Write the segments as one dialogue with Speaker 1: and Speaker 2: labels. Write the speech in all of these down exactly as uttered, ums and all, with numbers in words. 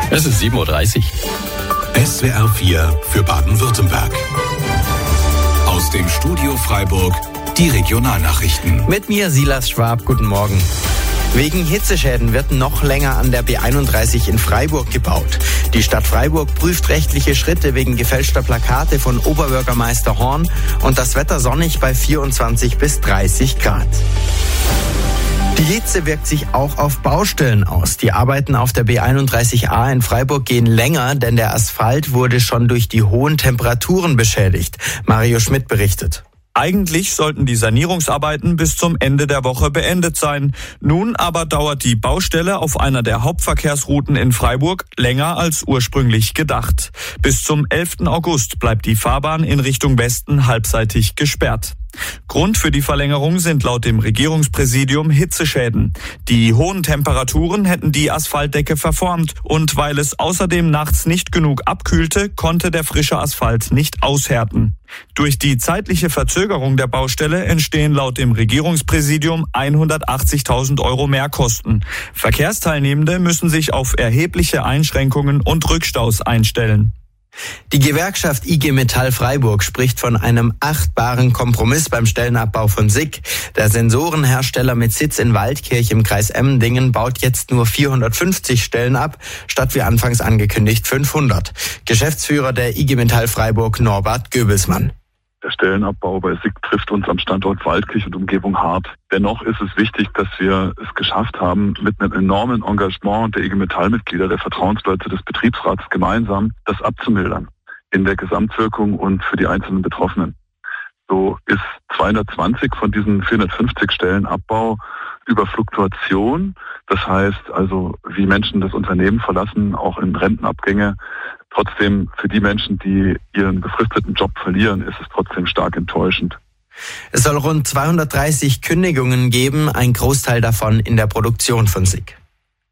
Speaker 1: Es ist sieben Uhr dreißig.
Speaker 2: S W R vier für Baden-Württemberg. Aus dem Studio Freiburg die Regionalnachrichten.
Speaker 3: Mit mir Silas Schwab, guten Morgen. Wegen Hitzeschäden wird noch länger an der B einunddreißig in Freiburg gebaut. Die Stadt Freiburg prüft rechtliche Schritte wegen gefälschter Plakate von Oberbürgermeister Horn und das Wetter sonnig bei vierundzwanzig bis dreißig Grad. Die Hitze wirkt sich auch auf Baustellen aus. Die Arbeiten auf der B einunddreißig A in Freiburg gehen länger, denn der Asphalt wurde schon durch die hohen Temperaturen beschädigt. Mario Schmidt berichtet.
Speaker 4: Eigentlich sollten die Sanierungsarbeiten bis zum Ende der Woche beendet sein. Nun aber dauert die Baustelle auf einer der Hauptverkehrsrouten in Freiburg länger als ursprünglich gedacht. Bis zum elften August bleibt die Fahrbahn in Richtung Westen halbseitig gesperrt. Grund für die Verlängerung sind laut dem Regierungspräsidium Hitzeschäden. Die hohen Temperaturen hätten die Asphaltdecke verformt und weil es außerdem nachts nicht genug abkühlte, konnte der frische Asphalt nicht aushärten. Durch die zeitliche Verzögerung der Baustelle entstehen laut dem Regierungspräsidium hundertachtzigtausend Euro Mehrkosten. Verkehrsteilnehmende müssen sich auf erhebliche Einschränkungen und Rückstaus einstellen.
Speaker 3: Die Gewerkschaft I G Metall Freiburg spricht von einem achtbaren Kompromiss beim Stellenabbau von S I G. Der Sensorenhersteller mit Sitz in Waldkirch im Kreis Emmendingen baut jetzt nur vierhundertfünfzig Stellen ab, statt wie anfangs angekündigt fünfhundert. Geschäftsführer der I G Metall Freiburg Norbert Göbelsmann.
Speaker 5: Der Stellenabbau bei S I G trifft uns am Standort Waldkirch und Umgebung hart. Dennoch ist es wichtig, dass wir es geschafft haben, mit einem enormen Engagement der I G Metall-Mitglieder, der Vertrauensleute des Betriebsrats gemeinsam, das abzumildern in der Gesamtwirkung und für die einzelnen Betroffenen. So ist zweihundertzwanzig von diesen vierhundertfünfzig Stellen Abbau über Fluktuation, das heißt also, wie Menschen das Unternehmen verlassen, auch in Rentenabgänge. Trotzdem, für die Menschen, die ihren befristeten Job verlieren, ist es trotzdem stark enttäuschend.
Speaker 3: Es soll rund zweihundertdreißig Kündigungen geben, ein Großteil davon in der Produktion von S I G.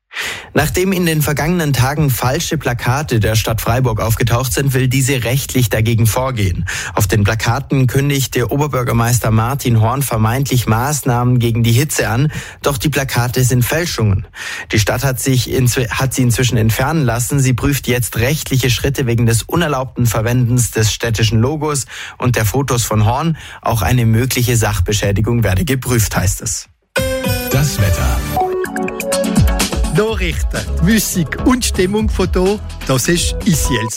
Speaker 3: Nachdem in den vergangenen Tagen falsche Plakate der Stadt Freiburg aufgetaucht sind, will diese rechtlich dagegen vorgehen. Auf den Plakaten kündigte Oberbürgermeister Martin Horn vermeintlich Maßnahmen gegen die Hitze an, doch die Plakate sind Fälschungen. Die Stadt hat, sich inzw- hat sie inzwischen entfernen lassen. Sie prüft jetzt rechtliche Schritte wegen des unerlaubten Verwendens des städtischen Logos und der Fotos von Horn. Auch eine mögliche Sachbeschädigung werde geprüft, heißt es.
Speaker 2: Das Wetter.
Speaker 6: Nachrichten, Musik und Stimmung von hier, das ist Isiel.